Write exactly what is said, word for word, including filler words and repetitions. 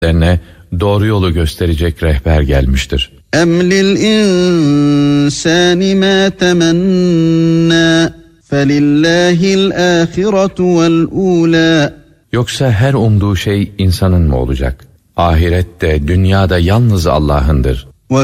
Lerine doğru yolu gösterecek rehber gelmiştir. اَمْ لِلْاِنْسَانِ مَا تَمَنَّى فَلِلَّهِ الْآخِرَةُ وَالْأُولَى. Yoksa her umduğu şey insanın mı olacak? Ahirette, dünyada yalnız Allah'ındır.